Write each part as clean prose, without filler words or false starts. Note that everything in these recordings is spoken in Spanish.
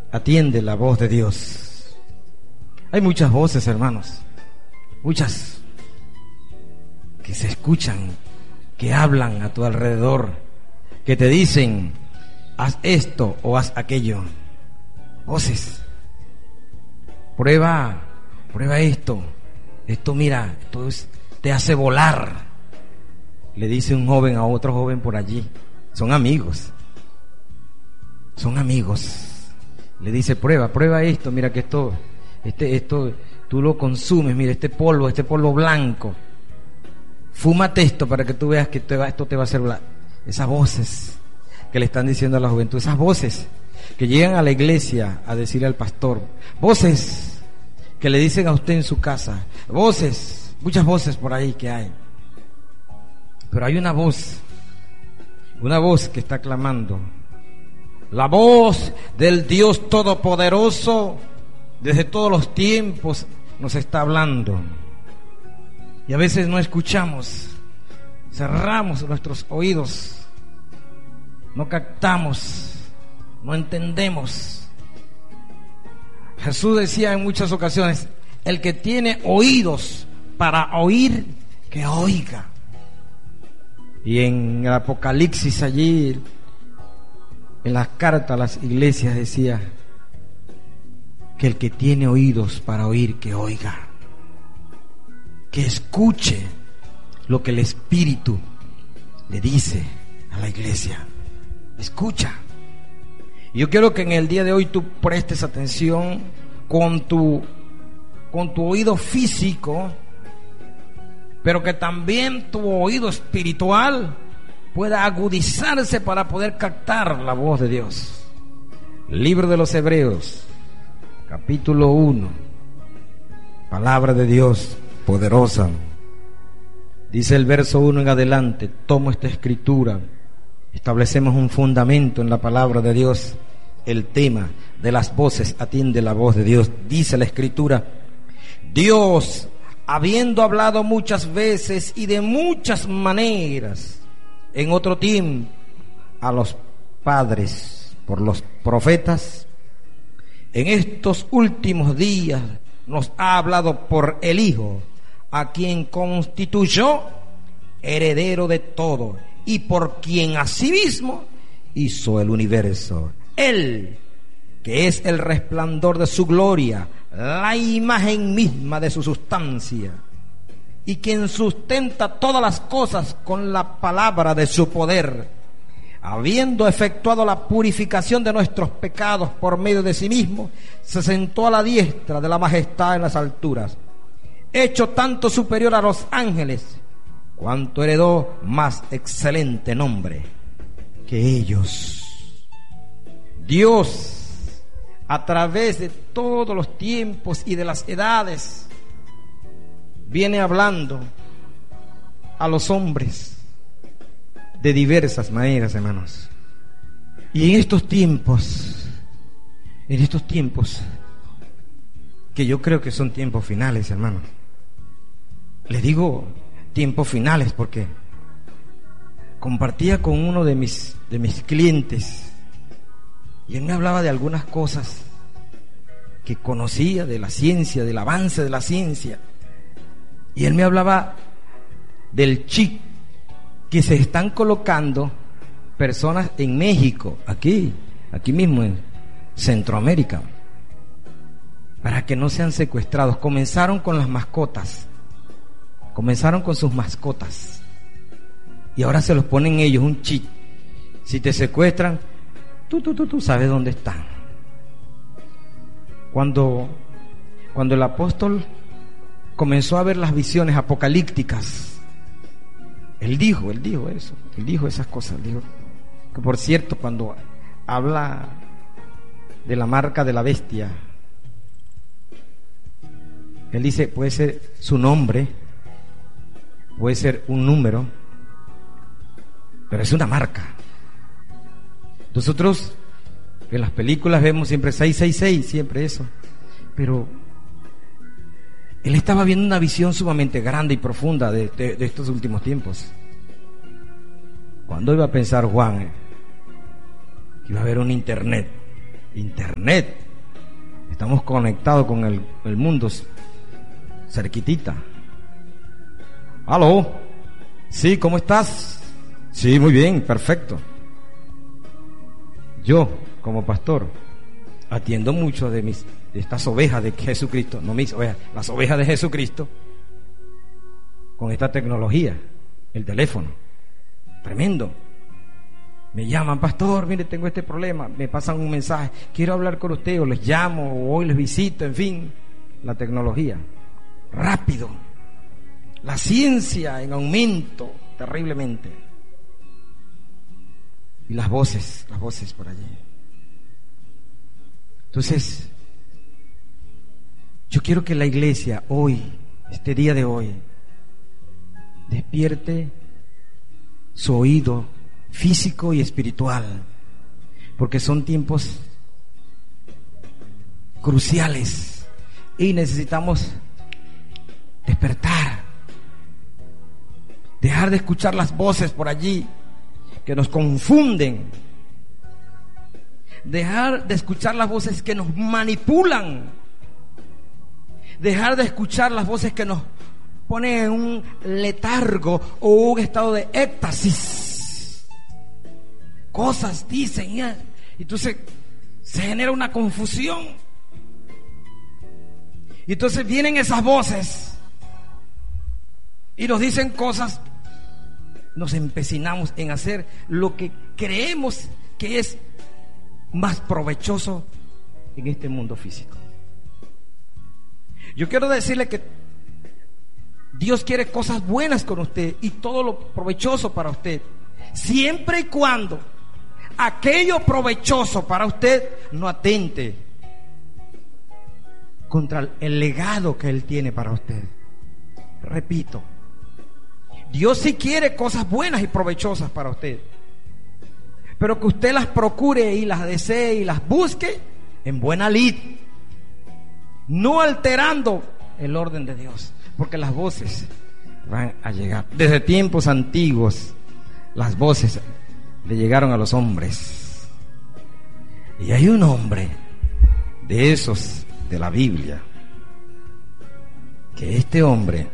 atiende la voz de Dios. Hay muchas voces, hermanos, muchas que se escuchan, que hablan a tu alrededor, que te dicen, haz esto o haz aquello. Voces. Prueba esto. Esto, mira, te hace volar. Le dice un joven a otro joven por allí. Son amigos. Le dice, prueba esto, mira que esto, tú lo consumes, mira este polvo blanco. Fúmate esto para que tú veas que esto te va a hacer volar. Esas voces que le están diciendo a la juventud, esas voces que llegan a la iglesia a decirle al pastor, voces que le dicen a usted en su casa, voces, muchas voces por ahí que hay, pero hay una voz que está clamando, la voz del Dios Todopoderoso desde todos los tiempos nos está hablando, y a veces no escuchamos, cerramos nuestros oídos, no captamos, no entendemos. Jesús decía en muchas ocasiones, el que tiene oídos para oír, que oiga. Y en el Apocalipsis allí, en las cartas a las iglesias decía, que el que tiene oídos para oír, que oiga. Que escuche lo que el Espíritu le dice a la iglesia. Escucha. Yo quiero que en el día de hoy tú prestes atención con tu oído físico, pero que también tu oído espiritual pueda agudizarse para poder captar la voz de Dios. Libro de los Hebreos, capítulo 1, palabra de Dios poderosa. Dice el verso 1 en adelante, tomo esta escritura, establecemos un fundamento en la palabra de Dios. El tema de las voces, atiende la voz de Dios. Dice la escritura, Dios, habiendo hablado muchas veces y de muchas maneras en otro tiempo a los padres por los profetas, en estos últimos días nos ha hablado por el Hijo, a quien constituyó heredero de todo y por quien asimismo hizo el universo. Él, que es el resplandor de su gloria, la imagen misma de su sustancia, y quien sustenta todas las cosas con la palabra de su poder, habiendo efectuado la purificación de nuestros pecados por medio de sí mismo, se sentó a la diestra de la majestad en las alturas, hecho tanto superior a los ángeles, cuanto heredó más excelente nombre que ellos. Dios, a través de todos los tiempos y de las edades, viene hablando a los hombres de diversas maneras, hermanos. Y en estos tiempos, que yo creo que son tiempos finales, hermanos. Les digo tiempos finales porque compartía con uno de mis clientes y él me hablaba de algunas cosas que conocía de la ciencia, del avance de la ciencia, y él me hablaba del chip que se están colocando personas en México, aquí mismo en Centroamérica, para que no sean secuestrados. Comenzaron con las mascotas, comenzaron con sus mascotas y ahora se los ponen ellos un chip. Si te secuestran, tú sabes dónde están. Cuando el apóstol comenzó a ver las visiones apocalípticas, él dijo eso, él dijo esas cosas, dijo que, por cierto, cuando habla de la marca de la bestia, él dice, puede ser su nombre, puede ser un número, pero es una marca. Nosotros en las películas vemos siempre 666, siempre eso, pero él estaba viendo una visión sumamente grande y profunda de estos últimos tiempos. ¿Cuándo iba a pensar Juan que iba a haber un internet Internet. Estamos conectados con el mundo cerquitita. ¿Aló? Sí, ¿cómo estás? Sí, muy bien, perfecto. Yo, como pastor, atiendo mucho de estas ovejas de Jesucristo, no mis ovejas, las ovejas de Jesucristo, con esta tecnología, el teléfono. Tremendo. Me llaman, pastor, mire, tengo este problema, me pasan un mensaje, quiero hablar con usted, o les llamo, o hoy les visito, en fin, la tecnología. Rápido. La ciencia en aumento terriblemente. Y las voces por allí. Entonces, yo quiero que la iglesia hoy, este día de hoy, despierte su oído físico y espiritual, porque son tiempos cruciales y necesitamos despertar, dejar de escuchar las voces por allí que nos confunden, dejar de escuchar las voces que nos manipulan, dejar de escuchar las voces que nos ponen en un letargo o un estado de éxtasis. Cosas dicen, y entonces se genera una confusión. Y entonces vienen esas voces y nos dicen cosas. Nos empecinamos en hacer lo que creemos que es más provechoso en este mundo físico. Yo quiero decirle que Dios quiere cosas buenas con usted y todo lo provechoso para usted, siempre y cuando aquello provechoso para usted no atente contra el legado que Él tiene para usted. Repito, Dios sí quiere cosas buenas y provechosas para usted, pero que usted las procure y las desee y las busque en buena lid, no alterando el orden de Dios, porque las voces van a llegar. Desde tiempos antiguos las voces le llegaron a los hombres, y hay un hombre de esos de la Biblia, que este hombre,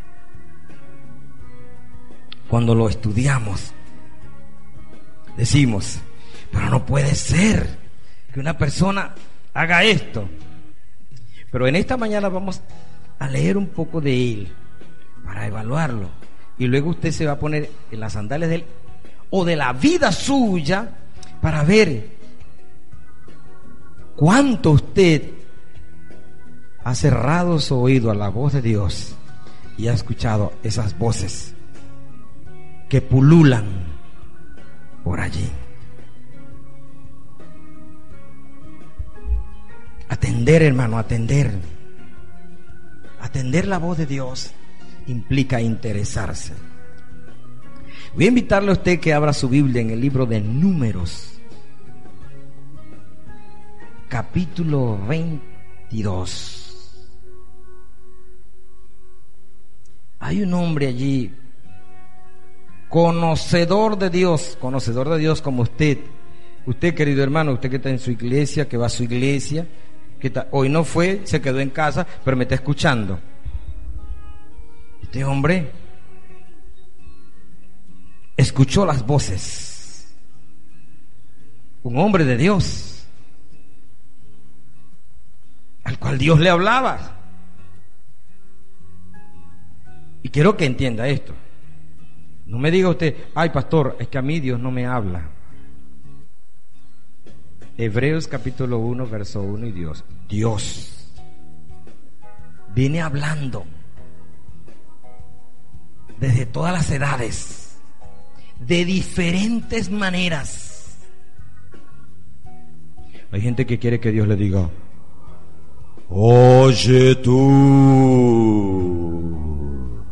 cuando lo estudiamos, decimos, pero no puede ser que una persona haga esto. Pero en esta mañana vamos a leer un poco de él para evaluarlo, y luego usted se va a poner en las sandalias de él o de la vida suya para ver cuánto usted ha cerrado su oído a la voz de Dios y ha escuchado esas voces que pululan por allí. Atender, hermano, atender la voz de Dios implica interesarse. Voy a invitarle a usted que abra su Biblia en el libro de Números, capítulo 22. Hay un hombre allí, conocedor de Dios como usted, querido hermano, usted que está en su iglesia, que va a su iglesia, hoy no fue, se quedó en casa, pero me está escuchando. Este hombre escuchó las voces, un hombre de Dios, al cual Dios le hablaba. Y quiero que entienda esto. No me diga usted, ay pastor, es que a mí Dios no me habla. Hebreos capítulo 1, verso 1, y Dios viene hablando desde todas las edades, de diferentes maneras. Hay gente que quiere que Dios le diga, oye tú.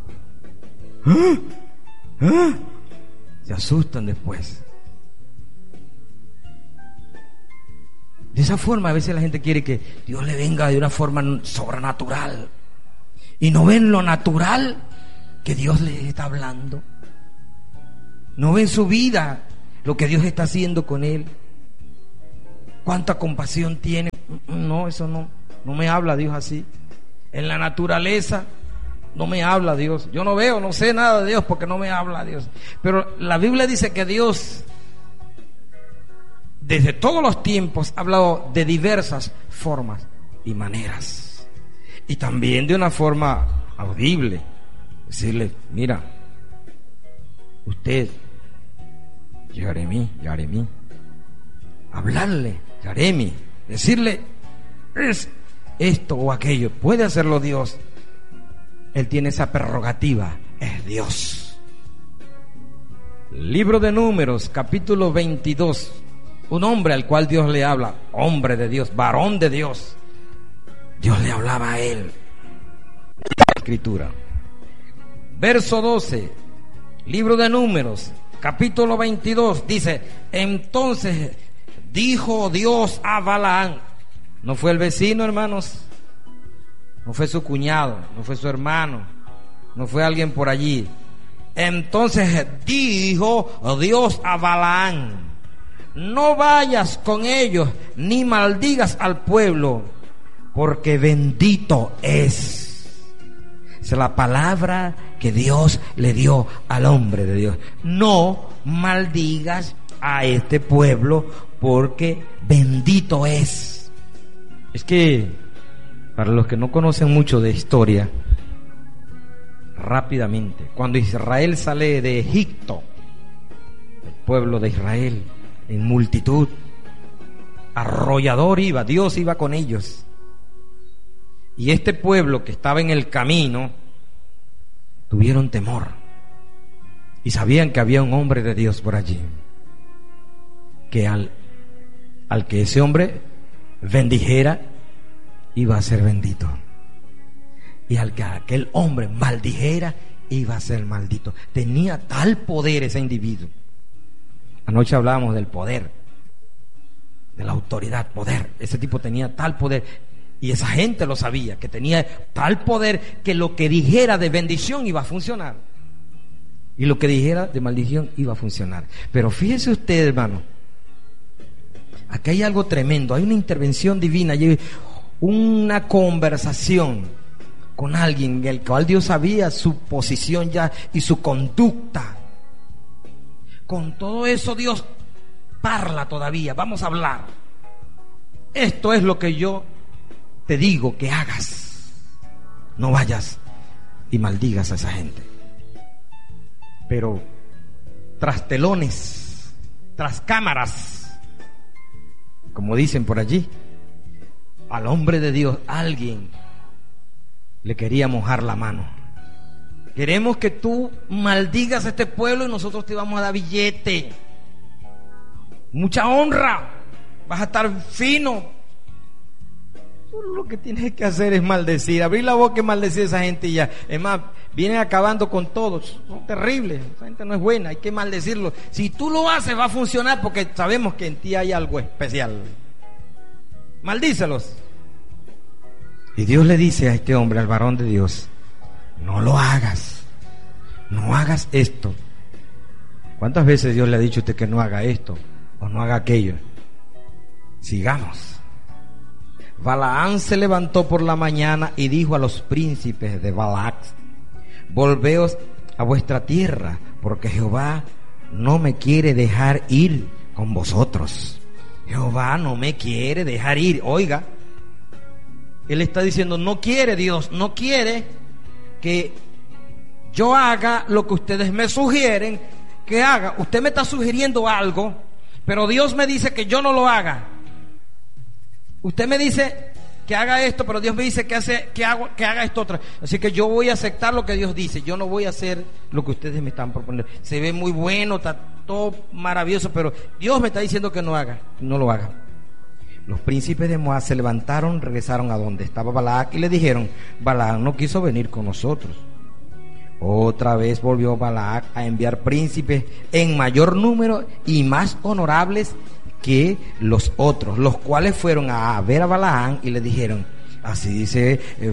Se asustan después. De esa forma a veces la gente quiere que Dios le venga de una forma sobrenatural y no ven lo natural que Dios les está hablando, no ven su vida, lo que Dios está haciendo con él. ¿Cuánta compasión tiene? No, eso no me habla Dios así. En la naturaleza no me habla Dios. Yo no veo, no sé nada de Dios porque no me habla Dios. Pero la Biblia dice que Dios desde todos los tiempos ha hablado de diversas formas y maneras. Y también de una forma audible. Decirle, mira, usted, Jeremí, hablarle, Jeremí, decirle, es esto o aquello, puede hacerlo Dios. Él tiene esa prerrogativa, es Dios. Libro de Números, capítulo 22. Un hombre al cual Dios le habla, hombre de Dios, varón de Dios. Dios le hablaba a él. Escritura. Verso 12, libro de Números, capítulo 22, dice, entonces dijo Dios a Balaam. No fue el vecino, hermanos, no fue su cuñado, no fue su hermano, no fue alguien por allí. Entonces dijo Dios a Balaam, no vayas con ellos ni maldigas al pueblo, porque bendito es. Es la palabra que Dios le dio al hombre de Dios. No maldigas a este pueblo, porque bendito es. Es que para los que no conocen mucho de historia, rápidamente, cuando Israel sale de Egipto, el pueblo de Israel en multitud, arrollador iba, Dios iba con ellos. Y este pueblo que estaba en el camino tuvieron temor y sabían que había un hombre de Dios por allí, que al que ese hombre bendijera iba a ser bendito, y al que aquel hombre maldijera iba a ser maldito. Tenía tal poder ese individuo. Anoche hablábamos del poder, de la autoridad, poder. Ese tipo tenía tal poder, y esa gente lo sabía, que tenía tal poder que lo que dijera de bendición iba a funcionar, y lo que dijera de maldición iba a funcionar. Pero fíjese usted, hermano, aquí hay algo tremendo. Hay una intervención divina, hay una conversación con alguien en el cual Dios sabía su posición ya y su conducta. Con todo eso Dios parla todavía. Vamos a hablar. Esto es lo que yo te digo que hagas. No vayas y maldigas a esa gente. Pero tras telones, tras cámaras, como dicen por allí, al hombre de Dios alguien le quería mojar la mano. Queremos que tú maldigas a este pueblo y nosotros te vamos a dar billete, mucha honra, vas a estar fino. Tú lo que tienes que hacer es maldecir, abrir la boca y maldecir a esa gente y ya. Es más, vienen acabando con todos, son terribles, esa gente no es buena, hay que maldecirlo. Si tú lo haces va a funcionar, porque sabemos que en ti hay algo especial. Maldícelos. Y Dios le dice a este hombre, al varón de Dios, no lo hagas, no hagas esto. ¿Cuántas veces Dios le ha dicho a usted que no haga esto o no haga aquello? Sigamos. Balaam se levantó por la mañana y dijo a los príncipes de Balac, volveos a vuestra tierra, porque Jehová no me quiere dejar ir con vosotros. Jehová no me quiere dejar ir. Oiga, él está diciendo, no quiere Dios, no quiere que yo haga lo que ustedes me sugieren que haga. Usted me está sugiriendo algo, pero Dios me dice que yo no lo haga. Usted me dice que haga esto, pero Dios me dice que haga esto otra. Así que yo voy a aceptar lo que Dios dice. Yo no voy a hacer lo que ustedes me están proponiendo. Se ve muy bueno, está todo maravilloso, pero Dios me está diciendo que no lo haga. Los príncipes de Moab se levantaron, regresaron a donde estaba Balac y le dijeron, Balac no quiso venir con nosotros. Otra vez volvió Balac a enviar príncipes en mayor número y más honorables que los otros, los cuales fueron a ver a Balaam y le dijeron, así dice